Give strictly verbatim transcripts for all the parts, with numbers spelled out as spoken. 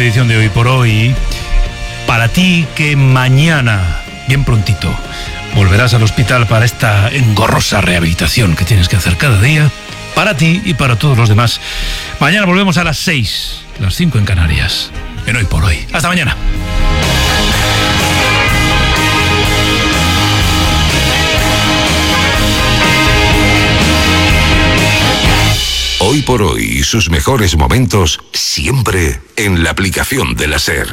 edición de Hoy por Hoy. Para ti que mañana, bien prontito, volverás al hospital para esta engorrosa rehabilitación que tienes que hacer cada día. Para ti y para todos los demás. Mañana volvemos a las seis, las cinco en Canarias, en Hoy por Hoy. Hasta mañana. Hoy por Hoy, sus mejores momentos siempre en la aplicación de la SER.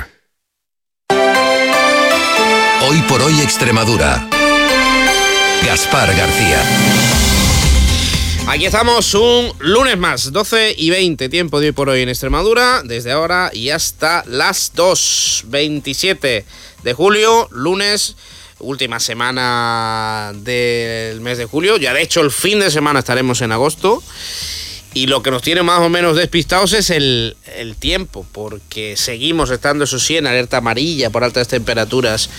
Hoy por Hoy Extremadura. Gaspar García. Aquí estamos un lunes más, doce y veinte, tiempo de Hoy por Hoy en Extremadura, desde ahora y hasta las dos, veintisiete de julio, lunes, última semana del mes de julio. Ya de hecho el fin de semana estaremos en agosto. Y lo que nos tiene más o menos despistados es el, el tiempo, porque seguimos estando, eso sí, en alerta amarilla por altas temperaturas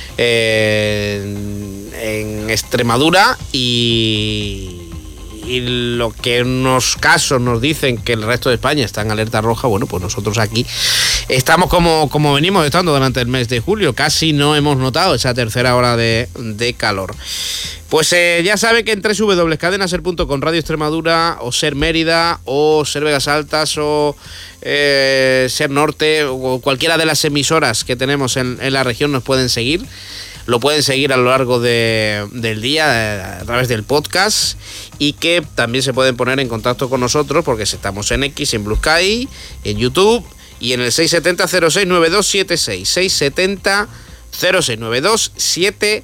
eh, en, en Extremadura, y, y lo que en unos casos nos dicen que el resto de España está en alerta roja. Bueno, pues nosotros aquí estamos como, como venimos estando durante el mes de julio, casi no hemos notado esa tercera hora de, de calor. Pues eh, ya sabe que en doble u doble u doble u punto cadena ser punto com, Radio Extremadura, o Ser Mérida, o Ser Vegas Altas, o eh, Ser Norte, o cualquiera de las emisoras que tenemos en, en la región nos pueden seguir. Lo pueden seguir a lo largo de, del día a través del podcast, y que también se pueden poner en contacto con nosotros porque estamos en X, en Blue Sky, en YouTube y en el seis siete cero cero seis nueve dos siete seis, seis siete cero cero seis nueve dos siete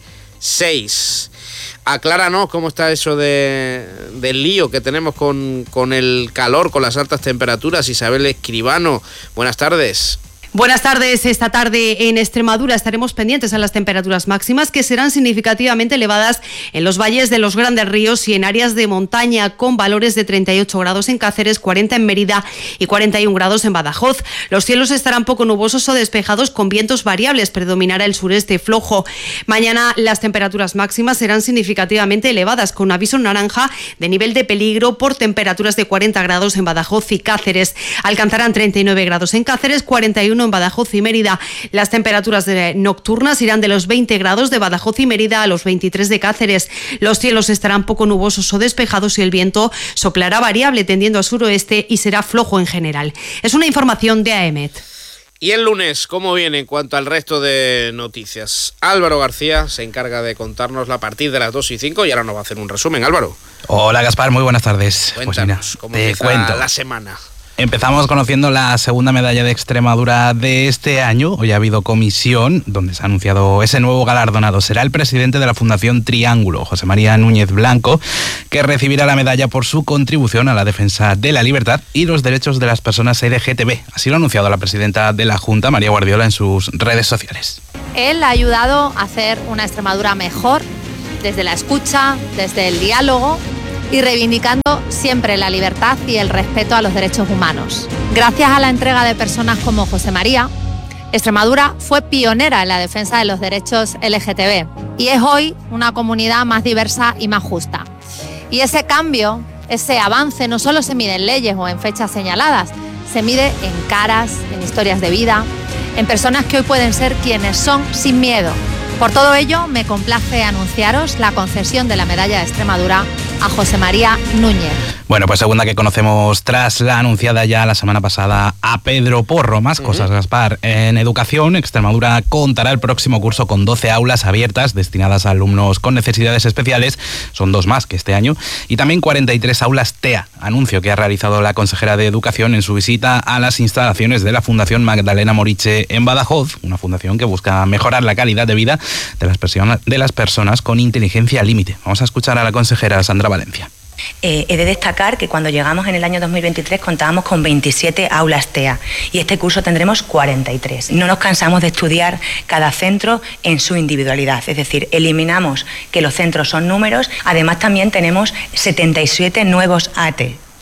seis. Acláranos cómo está eso de, del lío que tenemos con, con el calor, con las altas temperaturas. Isabel Escribano, buenas tardes. Buenas tardes. Esta tarde en Extremadura estaremos pendientes a las temperaturas máximas, que serán significativamente elevadas en los valles de los grandes ríos y en áreas de montaña, con valores de treinta y ocho grados en Cáceres, cuarenta en Mérida y cuarenta y un grados en Badajoz. Los cielos estarán poco nubosos o despejados, con vientos variables. Predominará el sureste flojo. Mañana las temperaturas máximas serán significativamente elevadas, con aviso naranja de nivel de peligro por temperaturas de cuarenta grados en Badajoz y Cáceres. Alcanzarán treinta y nueve grados en Cáceres, cuarenta y uno en Badajoz y Mérida. Las temperaturas de nocturnas irán de los veinte grados de Badajoz y Mérida a los veintitrés de Cáceres. Los cielos estarán poco nubosos o despejados y el viento soplará variable tendiendo a suroeste y será flojo en general. Es una información de A E M E T. Y el lunes, ¿cómo viene en cuanto al resto de noticias? Álvaro García se encarga de contárnosla a partir de las dos y cinco y ahora nos va a hacer un resumen. Álvaro. Hola Gaspar, muy buenas tardes. Cuéntanos, pues mira, ¿cómo te empieza cuento. la semana? Empezamos conociendo la segunda medalla de Extremadura de este año. Hoy ha habido comisión donde se ha anunciado ese nuevo galardonado. Será el presidente de la Fundación Triángulo, José María Núñez Blanco, que recibirá la medalla por su contribución a la defensa de la libertad y los derechos de las personas L G T B. Así lo ha anunciado la presidenta de la Junta, María Guardiola, en sus redes sociales. Él ha ayudado a hacer una Extremadura mejor desde la escucha, desde el diálogo, y reivindicando siempre la libertad y el respeto a los derechos humanos. Gracias a la entrega de personas como José María, Extremadura fue pionera en la defensa de los derechos L G T B y es hoy una comunidad más diversa y más justa. Y ese cambio, ese avance, no solo se mide en leyes o en fechas señaladas, se mide en caras, en historias de vida, en personas que hoy pueden ser quienes son sin miedo. Por todo ello, me complace anunciaros la concesión de la medalla de Extremadura a José María Núñez. Bueno, pues segunda que conocemos tras la anunciada ya la semana pasada a Pedro Porro. Más uh-huh. cosas, Gaspar. En educación, Extremadura contará el próximo curso con doce aulas abiertas destinadas a alumnos con necesidades especiales. Son dos más que este año. Y también cuarenta y tres aulas T E A. Anuncio que ha realizado la consejera de Educación en su visita a las instalaciones de la Fundación Magdalena Moriche en Badajoz. Una fundación que busca mejorar la calidad de vida de las personas, de las personas con inteligencia límite. Vamos a escuchar a la consejera Sandra Valencia. Eh, he de destacar que cuando llegamos en el año dos mil veintitrés contábamos con veintisiete aulas T E A y este curso tendremos cuarenta y tres. No nos cansamos de estudiar cada centro en su individualidad, es decir, eliminamos que los centros son números, además también tenemos setenta y siete nuevos A T E.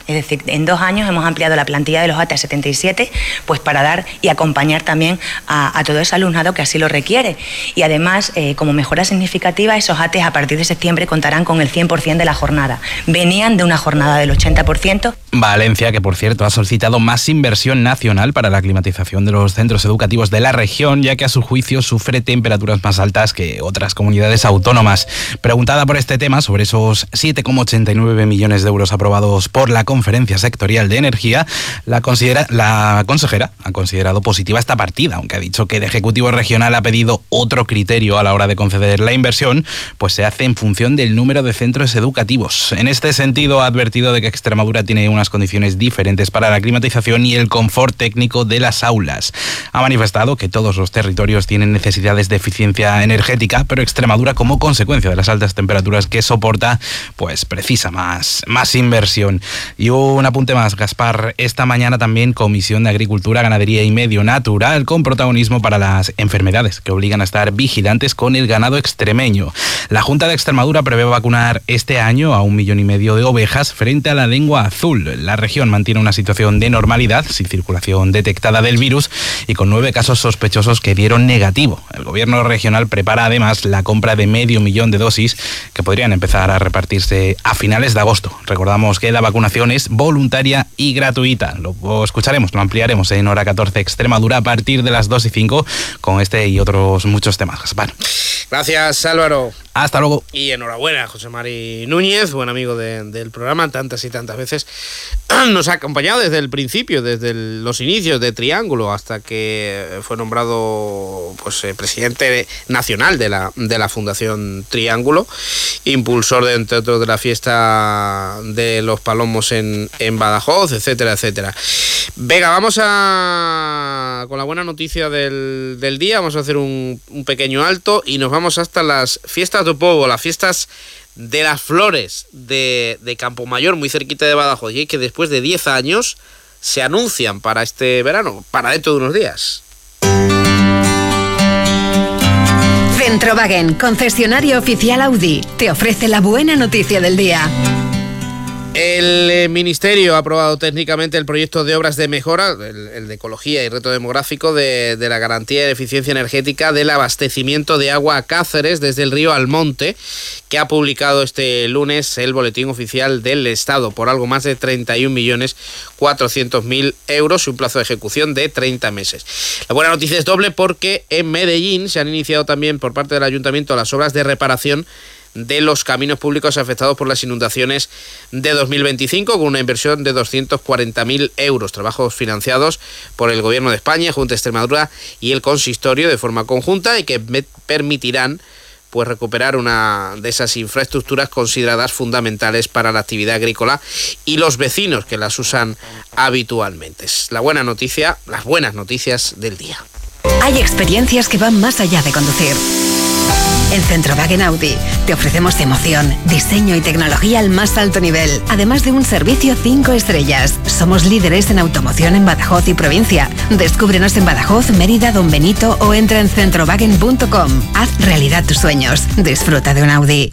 Es decir, en dos años hemos ampliado la plantilla de los A T E a setenta y siete, pues para dar y acompañar también a, a todo ese alumnado que así lo requiere. Y además, eh, como mejora significativa, esos A T Es a partir de septiembre contarán con el cien por ciento de la jornada. Venían de una jornada del ochenta por ciento. Valencia, que por cierto ha solicitado más inversión nacional para la climatización de los centros educativos de la región, ya que a su juicio sufre temperaturas más altas que otras comunidades autónomas. Preguntada por este tema, sobre esos siete coma ochenta y nueve millones de euros aprobados por la Conferencia Sectorial de Energía, la, considera, la consejera ha considerado positiva esta partida, aunque ha dicho que el Ejecutivo Regional ha pedido otro criterio a la hora de conceder la inversión, pues se hace en función del número de centros educativos. En este sentido, ha advertido de que Extremadura tiene unas condiciones diferentes para la climatización y el confort técnico de las aulas. Ha manifestado que todos los territorios tienen necesidades de eficiencia energética, pero Extremadura, como consecuencia de las altas temperaturas que soporta, pues precisa más, más inversión. Y un apunte más, Gaspar, esta mañana también Comisión de Agricultura, Ganadería y Medio Natural, con protagonismo para las enfermedades que obligan a estar vigilantes con el ganado extremeño. La Junta de Extremadura prevé vacunar este año a un millón y medio de ovejas frente a la lengua azul. La región mantiene una situación de normalidad, sin circulación detectada del virus y con nueve casos sospechosos que dieron negativo. El gobierno regional prepara además la compra de medio millón de dosis que podrían empezar a repartirse a finales de agosto. Recordamos que la vacunación es voluntaria y gratuita. Lo escucharemos, lo ampliaremos en Hora catorce Extremadura a partir de las dos y cinco con este y otros muchos temas. Gaspar. Gracias, Álvaro. Hasta luego. Y enhorabuena, José Mari Núñez, buen amigo de, del programa, tantas y tantas veces. Nos ha acompañado desde el principio, desde el, los inicios de Triángulo, hasta que fue nombrado pues, eh, presidente nacional de la, de la Fundación Triángulo, impulsor, de, entre otros, de la fiesta de los palomos en, en Badajoz, etcétera, etcétera. Venga, vamos a con la buena noticia del, del día, vamos a hacer un, un pequeño alto y nos vamos hasta las fiestas de Povo, las fiestas de las flores de, de Campomayor, muy cerquita de Badajoz, y que después de diez años se anuncian para este verano, para dentro de unos días. Centrowagen, concesionario oficial Audi, te ofrece la buena noticia del día. El Ministerio ha aprobado técnicamente el proyecto de obras de mejora, el, el de ecología y reto demográfico, de, de la garantía de eficiencia energética del abastecimiento de agua a Cáceres desde el río Almonte, que ha publicado este lunes el Boletín Oficial del Estado, por algo más de treinta y un millones cuatrocientos mil euros y un plazo de ejecución de treinta meses. La buena noticia es doble porque en Medellín se han iniciado también por parte del Ayuntamiento las obras de reparación de los caminos públicos afectados por las inundaciones de dos mil veinticinco, con una inversión de doscientos cuarenta mil euros, trabajos financiados por el Gobierno de España, Junta de Extremadura y el Consistorio de forma conjunta, y que permitirán pues recuperar una de esas infraestructuras consideradas fundamentales para la actividad agrícola y los vecinos que las usan habitualmente. Es la buena noticia, las buenas noticias del día. Hay experiencias que van más allá de conducir. En Centrowagen Audi te ofrecemos emoción, diseño y tecnología al más alto nivel, además de un servicio cinco estrellas. Somos líderes en automoción en Badajoz y provincia. Descúbrenos en Badajoz, Mérida, Don Benito o entra en centrowagen punto com. Haz realidad tus sueños. Disfruta de un Audi.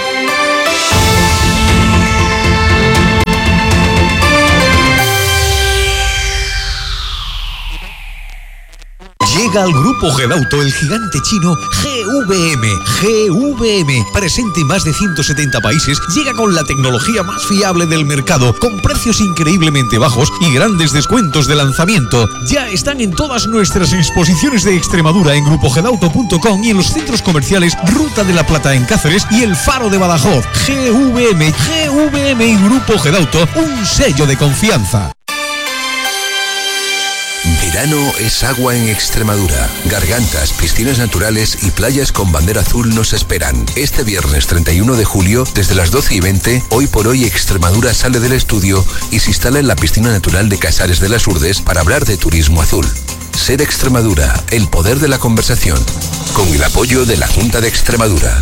Llega al Grupo Gedauto el gigante chino G V M. G V M, presente en más de ciento setenta países, llega con la tecnología más fiable del mercado, con precios increíblemente bajos y grandes descuentos de lanzamiento. Ya están en todas nuestras exposiciones de Extremadura en grupo gedauto punto com y en los centros comerciales Ruta de la Plata en Cáceres y El Faro de Badajoz. G V M, G V M y Grupo Gedauto, un sello de confianza. Verano es agua en Extremadura. Gargantas, piscinas naturales y playas con bandera azul nos esperan. Este viernes treinta y uno de julio, desde las doce y veinte, Hoy por Hoy Extremadura sale del estudio y se instala en la piscina natural de Casares de las Urdes para hablar de turismo azul. Ser Extremadura, el poder de la conversación. Con el apoyo de la Junta de Extremadura.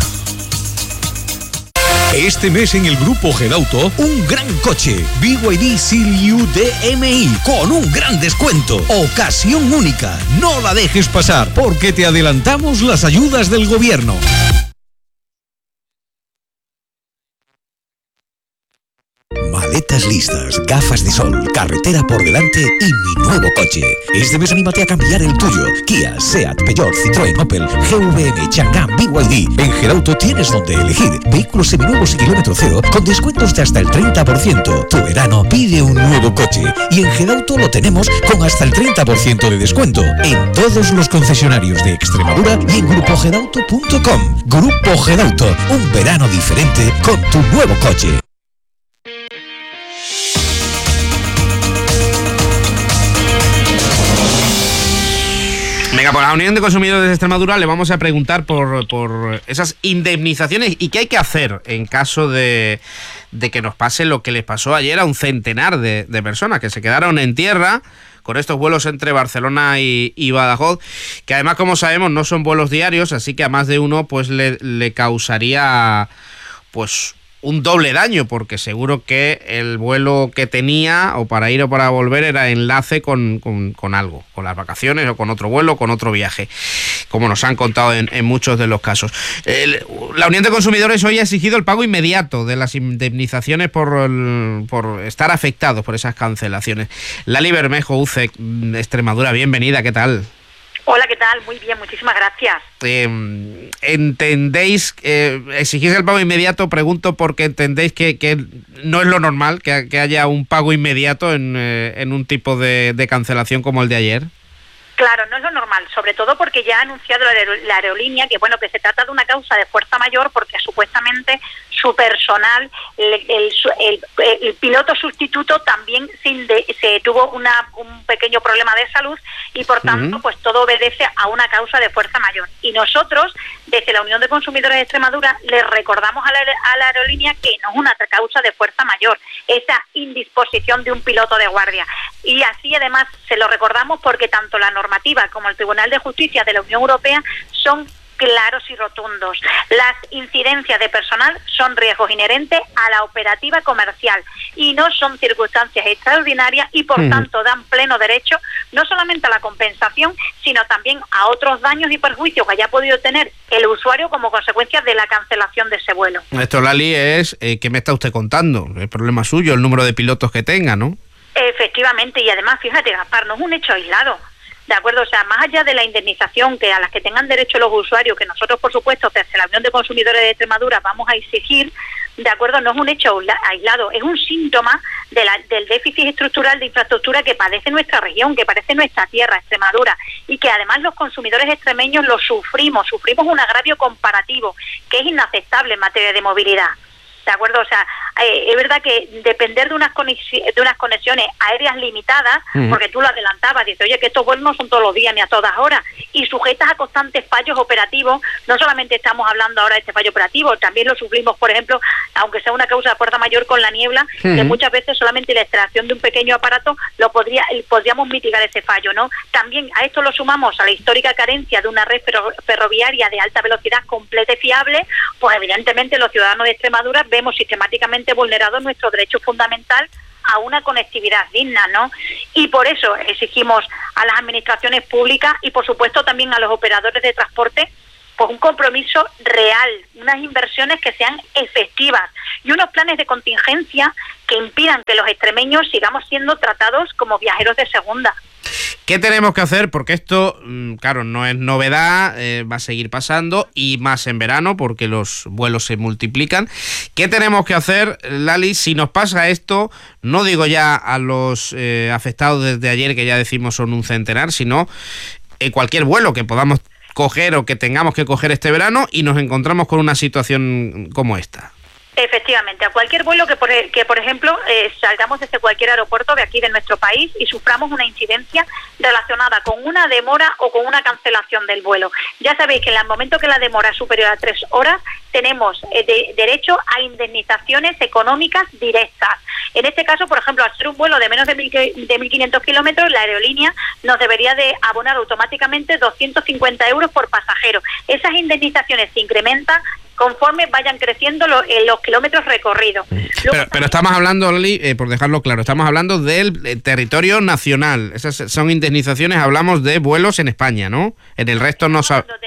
Este mes en el Grupo Gedauto, un gran coche, B Y D Seal-U D M I, con un gran descuento. Ocasión única, no la dejes pasar, porque te adelantamos las ayudas del gobierno. Maletas Ruedas listas, gafas de sol, carretera por delante y mi nuevo coche. Este mes anímate a cambiar el tuyo. Kia, Seat, Peugeot, Citroën, Opel, G V M, Chang'an, B Y D. En Gerauto tienes donde elegir. Vehículos seminuevos y kilómetro cero con descuentos de hasta el treinta por ciento. Tu verano pide un nuevo coche. Y en Gerauto lo tenemos con hasta el treinta por ciento de descuento. En todos los concesionarios de Extremadura y en grupo gerauto punto com. Grupo Gerauto, un verano diferente con tu nuevo coche. Venga, por la Unión de Consumidores de Extremadura le vamos a preguntar por, por esas indemnizaciones y qué hay que hacer en caso de, de que nos pase lo que les pasó ayer a un centenar de, de personas que se quedaron en tierra con estos vuelos entre Barcelona y, y Badajoz, que además, como sabemos, no son vuelos diarios, así que a más de uno pues le, le causaría pues un doble daño, porque seguro que el vuelo que tenía o para ir o para volver era enlace con, con, con algo, con las vacaciones o con otro vuelo, con otro viaje, como nos han contado en, en muchos de los casos. El, la Unión de Consumidores hoy ha exigido el pago inmediato de las indemnizaciones por, el, por estar afectados por esas cancelaciones. Lali Bermejo, U C E C Extremadura, bienvenida, ¿qué tal? Hola, ¿qué tal? Muy bien, muchísimas gracias. Eh, ¿Entendéis, eh, exigís el pago inmediato? Pregunto porque entendéis que, que no es lo normal que, que haya un pago inmediato en, eh, en un tipo de, de cancelación como el de ayer. Claro, no es lo normal, sobre todo porque ya ha anunciado la, aer- la aerolínea que bueno que se trata de una causa de fuerza mayor porque supuestamente su personal, el, el, el, el piloto sustituto también se, inde- se tuvo una, un pequeño problema de salud y por tanto uh-huh. pues todo obedece a una causa de fuerza mayor. Y nosotros, desde la Unión de Consumidores de Extremadura, les recordamos a la, a la aerolínea que no es una causa de fuerza mayor, esa indisposición de un piloto de guardia. Y así además se lo recordamos porque tanto la normativa como el Tribunal de Justicia de la Unión Europea son claros y rotundos. Las incidencias de personal son riesgos inherentes a la operativa comercial y no son circunstancias extraordinarias y por mm. tanto dan pleno derecho no solamente a la compensación, sino también a otros daños y perjuicios que haya podido tener el usuario como consecuencia de la cancelación de ese vuelo. Esto, Lali, es eh, ¿qué me está usted contando? El problema suyo, el número de pilotos que tenga, ¿no? Efectivamente, y además, fíjate, Gaspar, no es un hecho aislado. ¿De acuerdo? O sea, más allá de la indemnización que a las que tengan derecho los usuarios, que nosotros, por supuesto, desde la Unión de Consumidores de Extremadura vamos a exigir, ¿de acuerdo? No es un hecho aislado, es un síntoma de la, del déficit estructural de infraestructura que padece nuestra región, que padece nuestra tierra, Extremadura, y que además los consumidores extremeños lo sufrimos, sufrimos un agravio comparativo que es inaceptable en materia de movilidad. ¿De acuerdo? O sea, eh, es verdad que depender de unas conexiones, de unas conexiones aéreas limitadas, uh-huh. porque tú lo adelantabas, dices, oye, que estos vuelos no son todos los días ni a todas horas, y sujetas a constantes fallos operativos, no solamente estamos hablando ahora de este fallo operativo, también lo sufrimos, por ejemplo, aunque sea una causa de fuerza mayor con la niebla, uh-huh. que muchas veces solamente la extracción de un pequeño aparato lo podría, podríamos mitigar ese fallo, ¿no? También a esto lo sumamos a la histórica carencia de una red ferro- ferroviaria de alta velocidad completa y fiable, pues evidentemente los ciudadanos de Extremadura vemos sistemáticamente vulnerado nuestro derecho fundamental a una conectividad digna, ¿no? Y por eso exigimos a las administraciones públicas y, por supuesto, también a los operadores de transporte, pues un compromiso real, unas inversiones que sean efectivas y unos planes de contingencia que impidan que los extremeños sigamos siendo tratados como viajeros de segunda. ¿Qué tenemos que hacer? Porque esto, claro, no es novedad, eh, va a seguir pasando y más en verano porque los vuelos se multiplican. ¿Qué tenemos que hacer, Lali, si nos pasa esto? No digo ya a los eh, afectados desde ayer, que ya decimos son un centenar, sino en cualquier vuelo que podamos coger o que tengamos que coger este verano y nos encontramos con una situación como esta. Efectivamente, a cualquier vuelo que, por, que por ejemplo, eh, salgamos desde cualquier aeropuerto de aquí de nuestro país y suframos una incidencia relacionada con una demora o con una cancelación del vuelo. Ya sabéis que en el momento que la demora es superior a tres horas, tenemos eh, de, derecho a indemnizaciones económicas directas. En este caso, por ejemplo, al ser un vuelo de menos de, mil, de mil quinientos kilómetros, la aerolínea nos debería de abonar automáticamente doscientos cincuenta euros por pasajero. Esas indemnizaciones se incrementan conforme vayan creciendo los, eh, los kilómetros recorridos. Luego, pero, también... pero estamos hablando, Lali, eh, por dejarlo claro, estamos hablando del eh, territorio nacional. Esas son indemnizaciones, hablamos de vuelos en España, ¿no? En el resto no sabemos.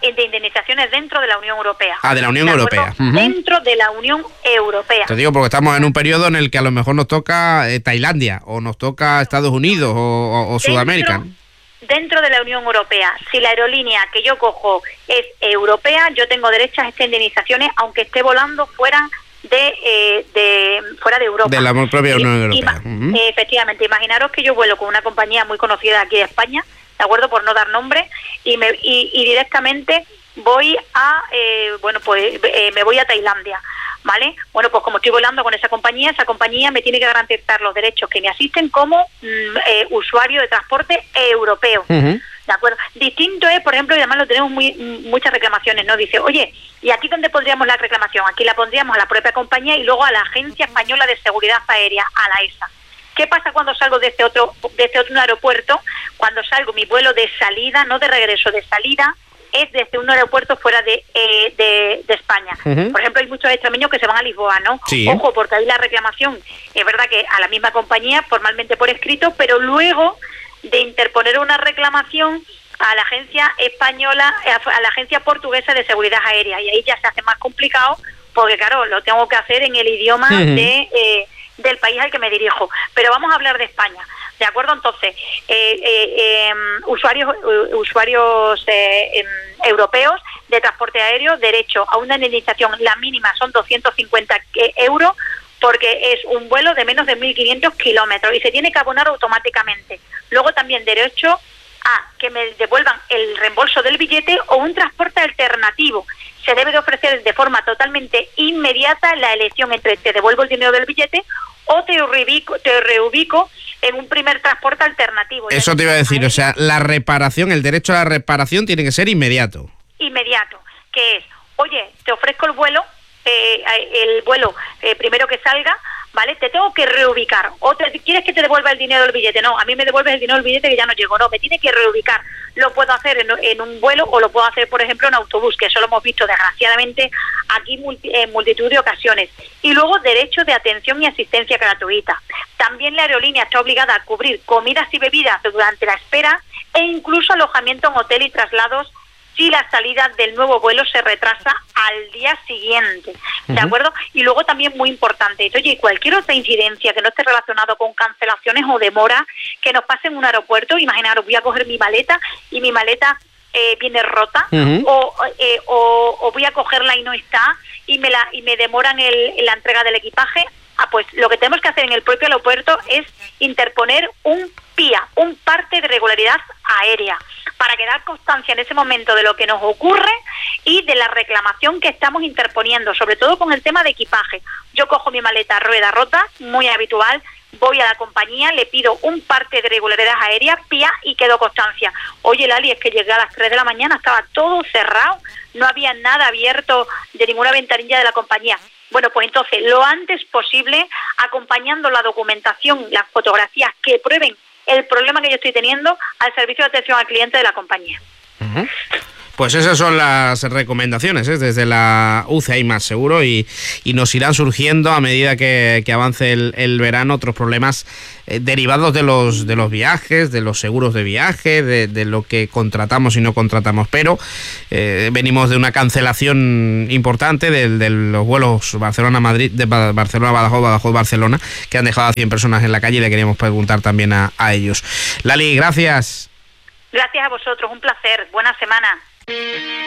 de indemnizaciones dentro de la Unión Europea. Ah, de la Unión ¿De Europea. Uh-huh. Dentro de la Unión Europea. Te digo porque estamos en un periodo en el que a lo mejor nos toca eh, Tailandia, o nos toca Estados Unidos, o, o, o Sudamérica. Dentro de la Unión Europea, si la aerolínea que yo cojo es europea, yo tengo derecho a estas indemnizaciones, aunque esté volando fuera de, eh, de fuera de Europa. De la propia Unión Europea. Uh-huh. eh, efectivamente, imaginaros que yo vuelo con una compañía muy conocida aquí de España, ¿de acuerdo? Por no dar nombre, y, me, y, y directamente voy a, eh, bueno, pues eh, me voy a Tailandia, ¿vale? Bueno, pues como estoy volando con esa compañía, esa compañía me tiene que garantizar los derechos que me asisten como mm, eh, usuario de transporte europeo. Uh-huh. ¿De acuerdo? Distinto es, por ejemplo, y además lo tenemos muy, muchas reclamaciones, ¿no? Dice, oye, ¿y aquí dónde pondríamos la reclamación? Aquí la pondríamos a la propia compañía y luego a la Agencia Española de Seguridad Aérea, a la E S A. ¿Qué pasa cuando salgo de este otro, de este otro aeropuerto? Cuando salgo, mi vuelo de salida, no de regreso, de salida, es desde un aeropuerto fuera de, eh, de, de España. Uh-huh. Por ejemplo, hay muchos extremeños que se van a Lisboa, ¿no? Sí. Ojo, porque ahí la reclamación, es verdad que a la misma compañía, formalmente por escrito, pero luego de interponer una reclamación a la agencia española, a la agencia portuguesa de seguridad aérea, y ahí ya se hace más complicado, porque claro, lo tengo que hacer en el idioma uh-huh. de... Eh, del país al que me dirijo, pero vamos a hablar de España, ¿de acuerdo? Entonces, eh, eh, eh, usuarios uh, usuarios eh, eh, europeos de transporte aéreo, derecho a una indemnización, la mínima son doscientos cincuenta euros, porque es un vuelo de menos de mil quinientos kilómetros y se tiene que abonar automáticamente. Luego también derecho a que me devuelvan el reembolso del billete o un transporte alternativo. Se debe de ofrecer de forma totalmente inmediata la elección entre te devuelvo el dinero del billete o te reubico, te reubico en un primer transporte alternativo. Eso te iba a decir, o sea, la reparación, el derecho a la reparación tiene que ser inmediato. Inmediato, que es, oye, te ofrezco el vuelo, eh, el vuelo eh, primero que salga, ¿vale? Te tengo que reubicar. O te, ¿quieres que te devuelva el dinero del billete? No, a mí me devuelves el dinero del billete que ya no llegó. No, me tiene que reubicar. Lo puedo hacer en, en un vuelo o lo puedo hacer, por ejemplo, en autobús, que eso lo hemos visto desgraciadamente aquí multi, en multitud de ocasiones. Y luego derecho de atención y asistencia gratuita. También la aerolínea está obligada a cubrir comidas y bebidas durante la espera e incluso alojamiento en hotel y traslados si la salida del nuevo vuelo se retrasa al día siguiente, ¿de uh-huh. acuerdo? Y luego también muy importante, oye, cualquier otra incidencia que no esté relacionado con cancelaciones o demora que nos pase en un aeropuerto, imaginaros, voy a coger mi maleta y mi maleta eh, viene rota, uh-huh. o, eh, o, o voy a cogerla y no está, y me la y me demoran el, la entrega del equipaje. Ah, pues lo que tenemos que hacer en el propio aeropuerto es interponer un P I A, un parte de regularidad aérea, para que dar constancia en ese momento de lo que nos ocurre y de la reclamación que estamos interponiendo, sobre todo con el tema de equipaje. Yo cojo mi maleta rueda rota, muy habitual, voy a la compañía, le pido un parte de regularidad aérea, P I A, y quedo constancia. Oye, Lali, es que llegué a las tres de la mañana, estaba todo cerrado, no había nada abierto de ninguna ventanilla de la compañía. Bueno, pues entonces, lo antes posible, acompañando la documentación, las fotografías que prueben el problema que yo estoy teniendo al servicio de atención al cliente de la compañía. Uh-huh. Pues esas son las recomendaciones, ¿eh? Desde la U C A I Más Seguro, y, y nos irán surgiendo a medida que, que avance el, el verano otros problemas eh, derivados de los de los viajes, de los seguros de viaje, de, de lo que contratamos y no contratamos, pero eh, venimos de una cancelación importante de, de los vuelos Barcelona-Madrid, de Barcelona-Badajoz, Badajoz-Barcelona, que han dejado a cien personas en la calle, y le queríamos preguntar también a, a ellos. Lali, gracias. Gracias a vosotros, un placer, buena semana.